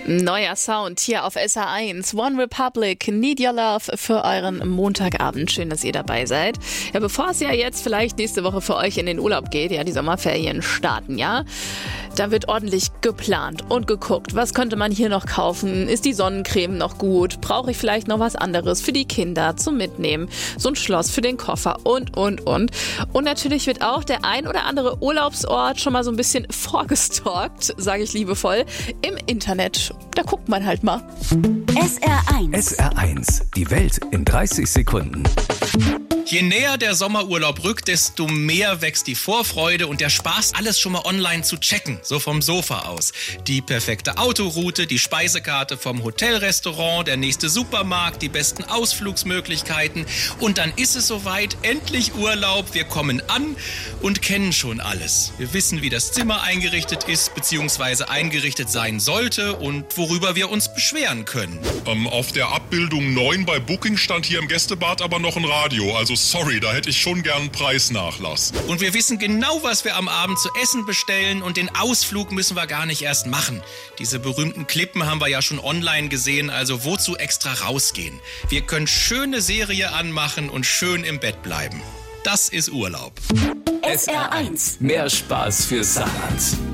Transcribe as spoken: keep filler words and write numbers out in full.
Neuer Sound hier auf S R eins. One Republic, Need Your Love für euren Montagabend. Schön, dass ihr dabei seid. Ja, bevor es ja jetzt vielleicht nächste Woche für euch in den Urlaub geht, ja, die Sommerferien starten, ja, da wird ordentlich geplant und geguckt. Was könnte man hier noch kaufen? Ist die Sonnencreme noch gut? Brauche ich vielleicht noch was anderes für die Kinder zum Mitnehmen? So ein Schloss für den Koffer und, und, und. Und natürlich wird auch der ein oder andere Urlaubsort schon mal so ein bisschen vorgestalkt, sage ich liebevoll, im Internet. Da guckt man halt mal. S R eins. S R eins. Die Welt in dreißig Sekunden. Je näher der Sommerurlaub rückt, desto mehr wächst die Vorfreude und der Spaß, alles schon mal online zu checken, so vom Sofa aus. Die perfekte Autoroute, die Speisekarte vom Hotelrestaurant, der nächste Supermarkt, die besten Ausflugsmöglichkeiten. Und dann ist es soweit, endlich Urlaub, wir kommen an und kennen schon alles. Wir wissen, wie das Zimmer eingerichtet ist, beziehungsweise eingerichtet sein sollte und worüber wir uns beschweren können. Ähm, auf der Abbildung neun bei Booking stand hier im Gästebad aber noch ein Radio, also sorry, da hätte ich schon gern einen Preisnachlass. Und wir wissen genau, was wir am Abend zu essen bestellen und den Ausflug müssen wir gar nicht erst machen. Diese berühmten Klippen haben wir ja schon online gesehen, also wozu extra rausgehen? Wir können schöne Serie anmachen und schön im Bett bleiben. Das ist Urlaub. S R eins. Mehr Spaß für Saarland.